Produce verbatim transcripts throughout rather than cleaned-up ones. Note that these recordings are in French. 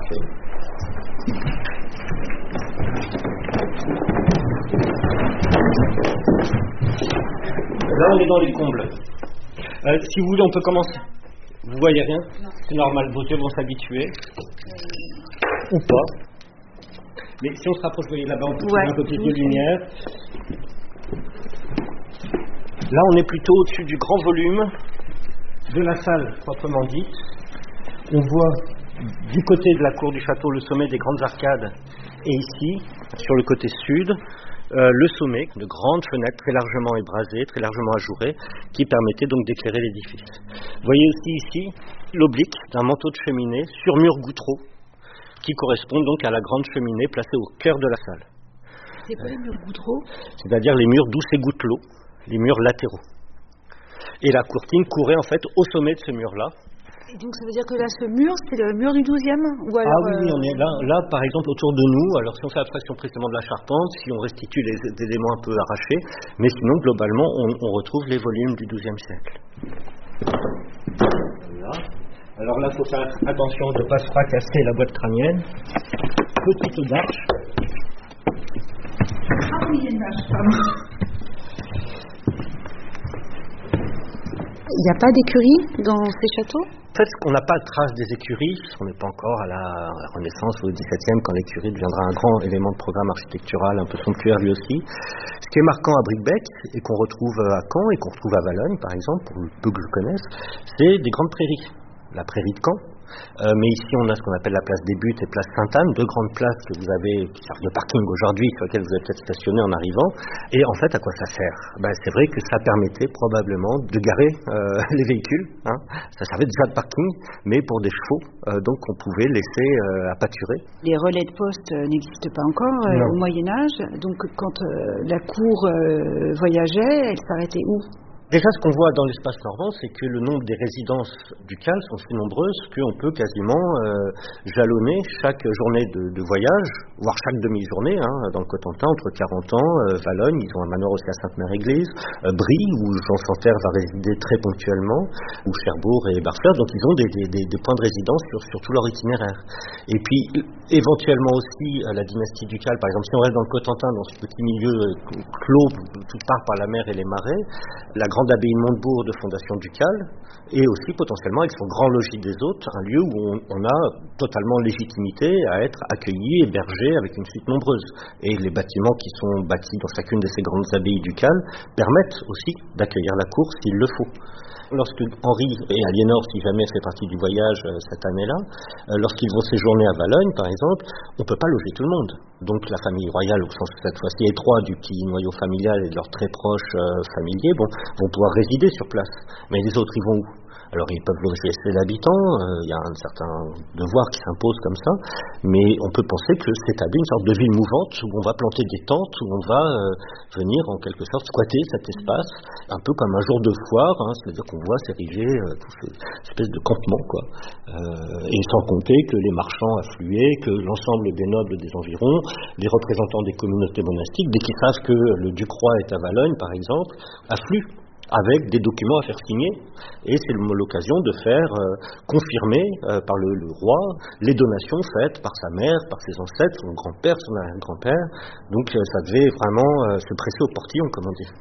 Là, on est dans les combles. Euh, si vous voulez, on peut commencer. Vous voyez rien? C'est normal, vos yeux vont s'habituer. Ou pas. Mais si on se rapproche, vous voyez là-bas, on peut trouver ouais. un peu plus de lumière. Là, on est plutôt au-dessus du grand volume de la salle, proprement dite. On voit du côté de la cour du château le sommet des grandes arcades. Et ici, sur le côté sud, euh, le sommet, de grandes fenêtres très largement ébrasées, très largement ajourées, qui permettaient donc d'éclairer l'édifice. Vous voyez aussi ici l'oblique d'un manteau de cheminée sur mur goutreau, qui correspond donc à la grande cheminée placée au cœur de la salle. C'est quoi les murs goutreaux? C'est-à-dire les murs d'où s'égoutte l'eau, les murs latéraux. Et la courtine courait en fait au sommet de ce mur-là. Et donc ça veut dire que là, ce mur, c'est le mur du douzième ou alors, Ah oui, euh... on est là, là, par exemple, autour de nous. Alors si on fait abstraction précisément de la charpente, si on restitue les, les éléments un peu arrachés, mais sinon, globalement, on, on retrouve les volumes du douzième siècle. Voilà. Alors là, il faut faire attention de ne pas se fracasser la boîte crânienne. Petite arche. Ah oui, il y a une arche, pardon. Il n'y a pas d'écurie dans ces châteaux? En fait, on n'a pas de trace des écuries, on n'est pas encore à la Renaissance ou au dix-septième quand l'écurie deviendra un grand élément de programme architectural un peu somptuaire lui aussi. Ce qui est marquant à Bricbec et qu'on retrouve à Caen et qu'on retrouve à Valognes par exemple, pour le peu que je connaisse, c'est des grandes prairies. La prairie de Caen, euh, mais ici on a ce qu'on appelle la place des Buttes et place Sainte-Anne, deux grandes places que vous avez, qui servent de parking aujourd'hui, sur lesquelles vous êtes peut-être stationné en arrivant. Et en fait, à quoi ça sert? Ben, c'est vrai que ça permettait probablement de garer euh, les véhicules, hein. Ça servait déjà de parking, mais pour des chevaux, euh, donc on pouvait laisser euh, à pâturer. Les relais de poste euh, n'existent pas encore euh, au Moyen-Âge, donc quand euh, la cour euh, voyageait, elle s'arrêtait où? Déjà, ce qu'on voit dans l'espace normand, c'est que le nombre des résidences ducales sont si nombreuses qu'on peut quasiment euh, jalonner chaque journée de, de voyage, voire chaque demi-journée, hein, dans le Cotentin, entre quarante ans, euh, Valognes, ils ont un manoir aussi à Sainte-Mère-Église, euh, Brie, où Jean Santerre va résider très ponctuellement, ou Cherbourg et Barfleur, donc ils ont des, des, des, des points de résidence sur, sur tout leur itinéraire. Et puis, éventuellement aussi, euh, la dynastie ducale, par exemple, si on reste dans le Cotentin, dans ce petit milieu euh, clos, toute part par la mer et les marais, la grande abbaye de Montebourg de fondation ducale, et aussi potentiellement avec son grand logis des hôtes, un lieu où on, on a totalement légitimité à être accueilli, hébergé avec une suite nombreuse. Et les bâtiments qui sont bâtis dans chacune de ces grandes abbayes ducales permettent aussi d'accueillir la cour s'il le faut. Lorsque Henri et Aliénor, si jamais fait partie du voyage euh, cette année-là, euh, lorsqu'ils vont séjourner à Valognes, par exemple, on ne peut pas loger tout le monde. Donc la famille royale, au sens cette fois-ci étroit du petit noyau familial et de leurs très proches euh, familiers, bon, vont pouvoir résider sur place. Mais les autres, ils vont où? Alors ils peuvent loger l'habitant, il euh, y a un certain devoir qui s'impose comme ça, mais on peut penser que c'est établi une sorte de ville mouvante où on va planter des tentes, où on va euh, venir en quelque sorte squatter cet espace, un peu comme un jour de foire, hein, c'est-à-dire qu'on voit s'ériger euh, toutes ces espèces de campements, quoi. Euh, et sans compter que les marchands affluaient, que l'ensemble des nobles des environs, les représentants des communautés monastiques, dès qu'ils savent que le Ducroi est à Valognes par exemple, affluent avec des documents à faire signer, et c'est l'occasion de faire euh, confirmer euh, par le, le roi les donations faites par sa mère, par ses ancêtres, son grand-père, son arrière-grand-père. Donc euh, ça devait vraiment euh, se presser au portillon, comme on dit.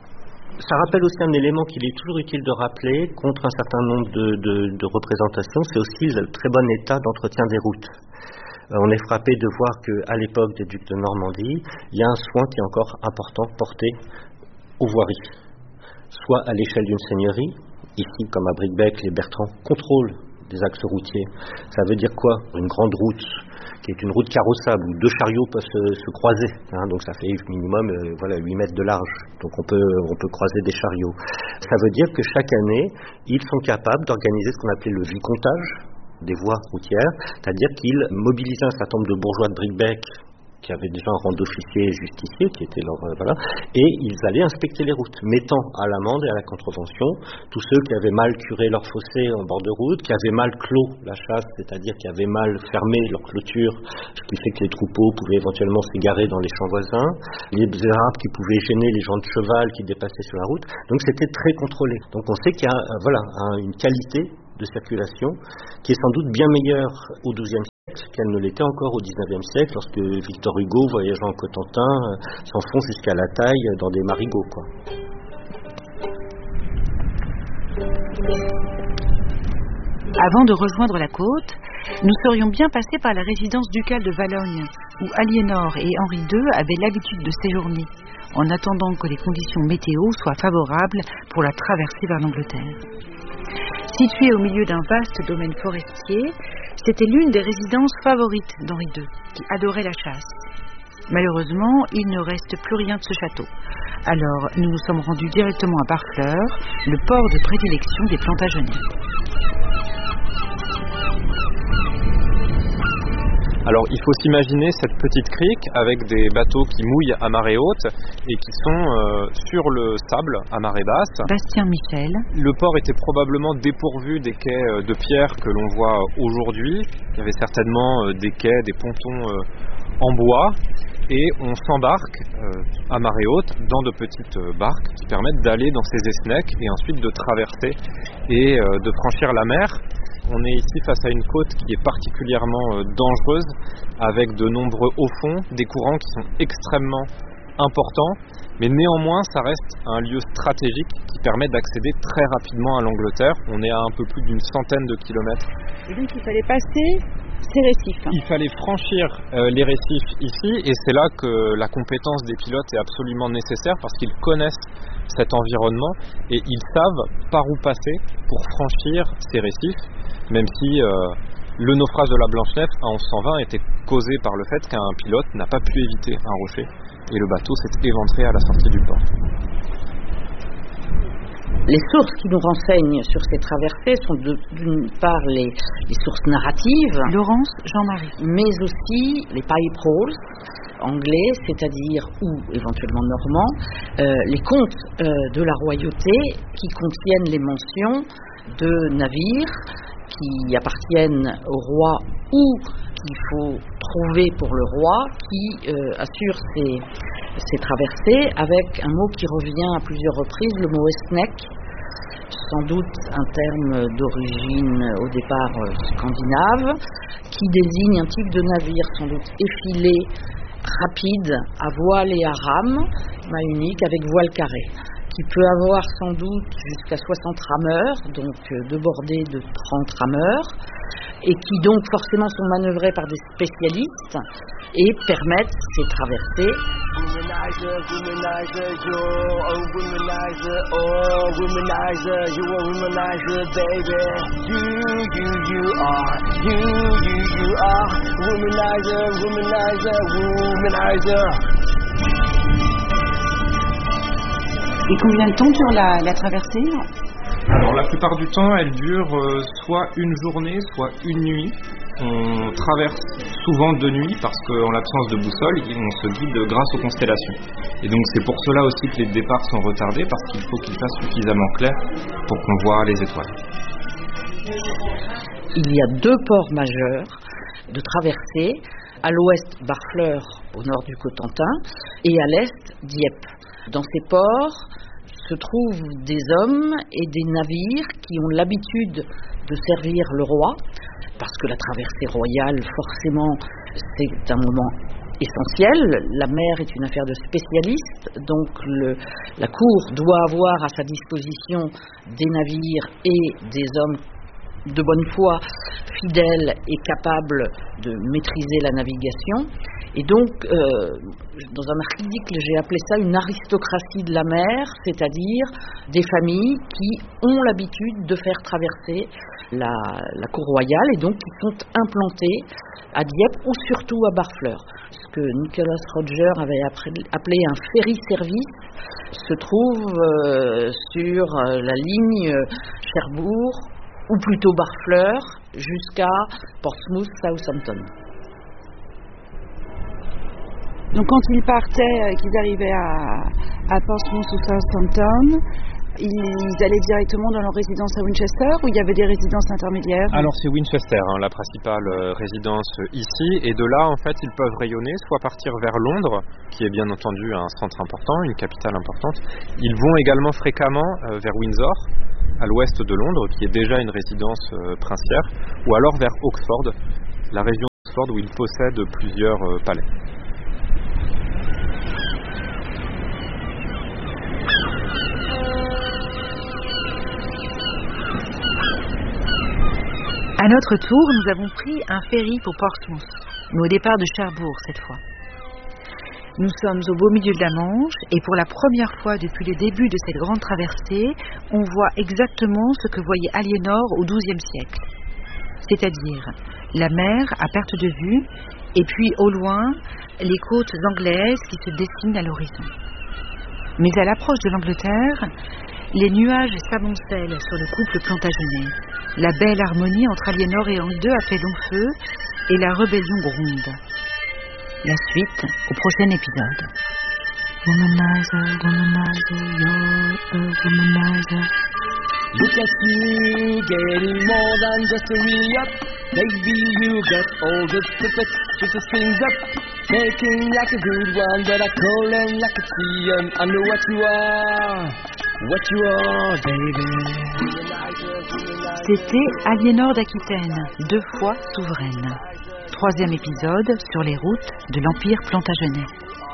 Ça rappelle aussi un élément qu'il est toujours utile de rappeler contre un certain nombre de, de, de représentations, c'est aussi le très bon état d'entretien des routes. Euh, on est frappé de voir qu'à l'époque des ducs de Normandie, il y a un soin qui est encore important porté aux voiries, soit à l'échelle d'une seigneurie, ici comme à Bricbec, les Bertrands contrôlent des axes routiers. Ça veut dire quoi? Une grande route, qui est une route carrossable, où deux chariots peuvent se, se croiser, hein, donc ça fait minimum euh, voilà, huit mètres de large, donc on peut, on peut croiser des chariots. Ça veut dire que chaque année, ils sont capables d'organiser ce qu'on appelait le vicontage des voies routières, c'est-à-dire qu'ils mobilisaient un certain nombre de bourgeois de Bricbec, qui avaient déjà un rang d'officier et justicier, qui était leur, euh, voilà, et ils allaient inspecter les routes, mettant à l'amende et à la contrevention tous ceux qui avaient mal curé leur fossé en bord de route, qui avaient mal clos la chasse, c'est-à-dire qui avaient mal fermé leur clôture, ce qui fait que les troupeaux pouvaient éventuellement s'égarer dans les champs voisins, les arbres qui pouvaient gêner les gens de cheval qui dépassaient sur la route, donc c'était très contrôlé. Donc on sait qu'il y a euh, voilà, un, une qualité de circulation qui est sans doute bien meilleure au douzième siècle qu'elle ne l'était encore au dix-neuvième siècle, lorsque Victor Hugo, voyageant en Cotentin, s'enfonce jusqu'à la taille dans des marigots, quoi. Avant de rejoindre la côte, nous serions bien passés par la résidence ducale de Valogne, où Aliénor et Henri deux avaient l'habitude de séjourner, en attendant que les conditions météo soient favorables pour la traversée vers l'Angleterre. Située au milieu d'un vaste domaine forestier, c'était l'une des résidences favorites d'Henri deux, qui adorait la chasse. Malheureusement, il ne reste plus rien de ce château. Alors, nous nous sommes rendus directement à Barfleur, le port de prédilection des Plantagenets. Alors il faut s'imaginer cette petite crique avec des bateaux qui mouillent à marée haute et qui sont euh, sur le sable à marée basse. Bastien Michel. Le port était probablement dépourvu des quais de pierre que l'on voit aujourd'hui. Il y avait certainement euh, des quais, des pontons euh, en bois. Et on s'embarque euh, à marée haute dans de petites euh, barques qui permettent d'aller dans ces esnecs et ensuite de traverser et euh, de franchir la mer. On est ici face à une côte qui est particulièrement euh, dangereuse, avec de nombreux hauts fonds, des courants qui sont extrêmement importants, mais néanmoins ça reste un lieu stratégique qui permet d'accéder très rapidement à l'Angleterre. On est à un peu plus d'une centaine de kilomètres. Et donc il fallait passer ces récifs. Il fallait franchir euh, les récifs ici, et c'est là que la compétence des pilotes est absolument nécessaire, parce qu'ils connaissent cet environnement et ils savent par où passer pour franchir ces récifs, même si euh, le naufrage de la Blanche-Nef en onze cent vingt était causé par le fait qu'un pilote n'a pas pu éviter un rocher et le bateau s'est éventré à la sortie du port. Les sources qui nous renseignent sur ces traversées sont de, d'une part les, les sources narratives, Laurence Jean-Marie, mais aussi les pipe rolls anglais, c'est-à-dire ou éventuellement normands, euh, les contes euh, de la royauté qui contiennent les mentions de navires qui appartiennent au roi ou qu'il faut trouver pour le roi, qui euh, assure ces, ces traversées avec un mot qui revient à plusieurs reprises, le mot esnek, sans doute un terme d'origine au départ euh, scandinave, qui désigne un type de navire sans doute effilé, rapide, à voile et à rame, mât unique avec voile carré, qui peut avoir sans doute jusqu'à soixante rameurs, donc euh, deux bordées de trente rameurs, et qui donc forcément sont manœuvrés par des spécialistes et permettent ces traversées. Womanizer, womanizer, you're a womanizer, oh womanizer, you're a womanizer, baby. You, you, you are, you, you, you are, womanizer, womanizer, womanizer. Et combien de temps dure la, la traversée ? Alors la plupart du temps, elle dure euh, soit une journée, soit une nuit. On traverse souvent de nuit parce qu'en l'absence de boussole, on se guide grâce aux constellations. Et donc c'est pour cela aussi que les départs sont retardés, parce qu'il faut qu'il fasse suffisamment clair pour qu'on voit les étoiles. Il y a deux ports majeurs de traversée, à l'ouest Barfleur, au nord du Cotentin, et à l'est Dieppe. Dans ces ports se trouvent des hommes et des navires qui ont l'habitude de servir le roi, parce que la traversée royale, forcément, c'est un moment essentiel. La mer est une affaire de spécialistes, donc le, la cour doit avoir à sa disposition des navires et des hommes de bonne foi, fidèles et capables de maîtriser la navigation. Et donc, euh, dans un article, j'ai appelé ça une aristocratie de la mer, c'est-à-dire des familles qui ont l'habitude de faire traverser la, la cour royale et donc qui sont implantées à Dieppe ou surtout à Barfleur. Ce que Nicholas Roger avait appelé un ferry service se trouve euh, sur la ligne Cherbourg, ou plutôt Barfleur, jusqu'à Portsmouth, Southampton. Donc quand ils partaient, qu'ils arrivaient à, à Portsmouth ou Southampton, ils allaient directement dans leur résidence à Winchester, ou il y avait des résidences intermédiaires ? Alors c'est Winchester, hein, la principale euh, résidence ici, et de là en fait ils peuvent rayonner, soit partir vers Londres, qui est bien entendu un centre important, une capitale importante. Ils vont également fréquemment euh, vers Windsor, à l'ouest de Londres, qui est déjà une résidence euh, princière, ou alors vers Oxford, la région d'Oxford où il possède plusieurs euh, palais. À notre tour, nous avons pris un ferry pour Portsmouth, mais au départ de Cherbourg cette fois. Nous sommes au beau milieu de la Manche et pour la première fois depuis le début de cette grande traversée, on voit exactement ce que voyait Aliénor au douzième siècle. C'est-à-dire la mer à perte de vue et puis au loin les côtes anglaises qui se dessinent à l'horizon. Mais à l'approche de l'Angleterre, les nuages s'amoncellent sur le couple plantagenet. La belle harmonie entre Aliénor et Henri deux a fait long feu et la rébellion gronde. La suite au prochain épisode. Womanizer, womanizer, you're a womanizer. Look at you, getting more than just a re-up. Baby, you got all the perfect with the strings up. Making like a good one, but I call them like a tree. And I know what you are, what you are, baby. C'était Aliénor d'Aquitaine, deux fois souveraine. Troisième épisode sur les routes de l'Empire plantagenet.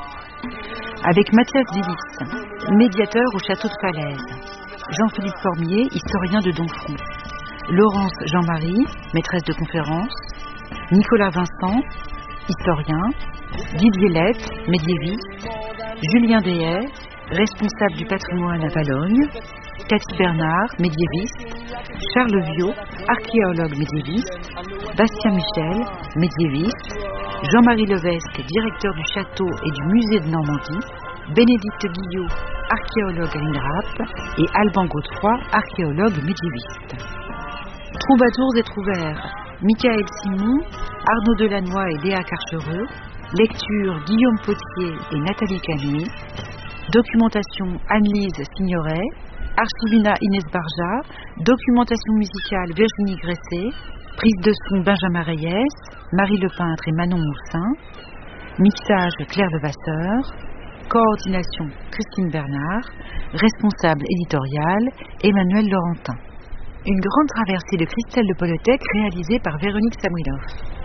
Avec Mathias Dilitz, médiateur au château de Falaise, Jean-Philippe Formier, historien de Domfront, Laurence Jean-Marie, maîtresse de conférence, Nicolas Vincent, historien, Didier Lett, médiéviste, Julien Dehaye, responsable du patrimoine à Valognes, Cathy Bernard, médiéviste, Charles Viau, archéologue médiéviste, Bastien Michel, médiéviste, Jean-Marie Levesque, directeur du château et du musée de Normandie, Bénédicte Guillot, archéologue à l'INRAP, et Alban Godefroy, archéologue médiéviste. Troubadours et trouvères, Michael Simon, Arnaud Delannoy et Léa Carchereux, lecture Guillaume Potier et Nathalie Canet, documentation Anne-Lise Signoret, Archivina Inès Barja, documentation musicale Virginie Gresset, prise de son Benjamin Reyes, Marie Lepeintre et Manon Moussin, mixage Claire Levasseur, coordination Christine Bernard, responsable éditorial Emmanuel Laurentin. Une grande traversée de Christelle de Polotec réalisée par Véronique Samuilov.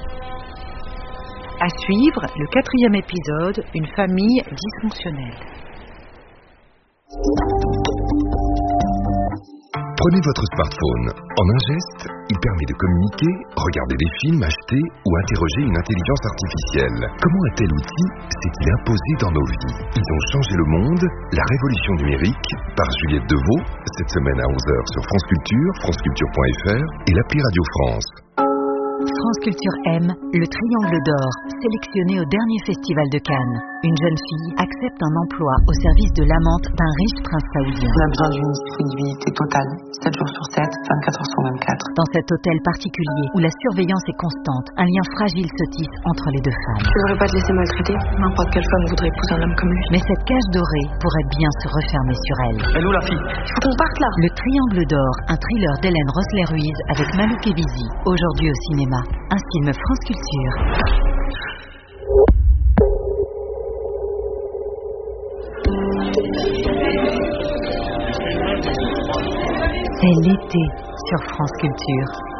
À suivre, le quatrième épisode, une famille dysfonctionnelle. Prenez votre smartphone. En un geste, il permet de communiquer, regarder des films, acheter ou interroger une intelligence artificielle. Comment un tel outil s'est-il imposé dans nos vies? Ils ont changé le monde, la révolution numérique, par Juliette Deveau, cette semaine à onze heures sur France Culture, franceculture point f r et l'appli Radio France. France Culture aime le Triangle d'Or, sélectionné au dernier festival de Cannes. Une jeune fille accepte un emploi au service de l'amante d'un riche prince saoudien. On a besoin d'une disponibilité totale, sept jours sur sept, vingt-quatre heures sur vingt-quatre. Dans cet hôtel particulier où la surveillance est constante, un lien fragile se tisse entre les deux femmes. Je ne voudrais pas te laisser maltraiter. N'importe quelle femme voudrait épouser un homme comme lui. Mais cette cage dorée pourrait bien se refermer sur elle. Elle est où la fille? Il faut qu'on parte là. Le Triangle d'Or, un thriller d'Hélène Rossler-Ruiz avec Malouk Ebizi, aujourd'hui au cinéma. Un film France Culture. C'est l'été sur France Culture.